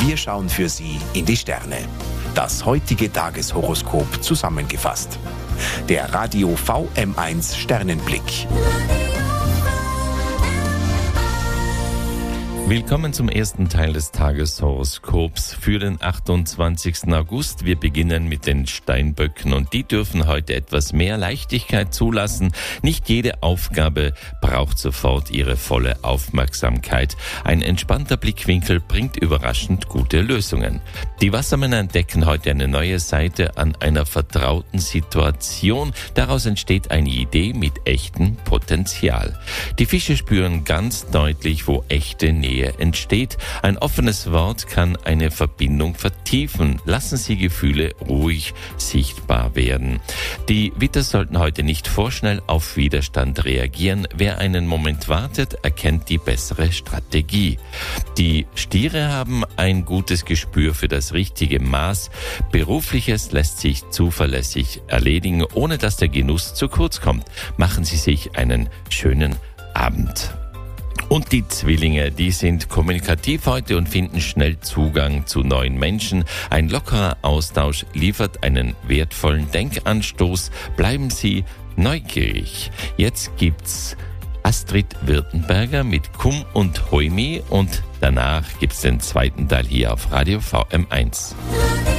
Wir schauen für Sie in die Sterne. Das heutige Tageshoroskop zusammengefasst. Der Radio VM1 Sternenblick. Willkommen zum ersten Teil des Tageshoroskops für den 28. August. Wir beginnen mit den Steinböcken und die dürfen heute etwas mehr Leichtigkeit zulassen. Nicht jede Aufgabe braucht sofort ihre volle Aufmerksamkeit. Ein entspannter Blickwinkel bringt überraschend gute Lösungen. Die Wassermänner entdecken heute eine neue Seite an einer vertrauten Situation. Daraus entsteht eine Idee mit echtem Potenzial. Die Fische spüren ganz deutlich, wo echte Nähe entsteht. Ein offenes Wort kann eine Verbindung vertiefen. Lassen Sie Gefühle ruhig sichtbar werden. Die Widder sollten heute nicht vorschnell auf Widerstand reagieren. Wer einen Moment wartet, erkennt die bessere Strategie. Die Stiere haben ein gutes Gespür für das richtige Maß. Berufliches lässt sich zuverlässig erledigen, ohne dass der Genuss zu kurz kommt. Machen Sie sich einen schönen Abend. Und die Zwillinge, die sind kommunikativ heute und finden schnell Zugang zu neuen Menschen. Ein lockerer Austausch liefert einen wertvollen Denkanstoß. Bleiben Sie neugierig. Jetzt gibt's Astrid Wirtenberger mit Kum und Hoimi und danach gibt's den zweiten Teil hier auf Radio VM1.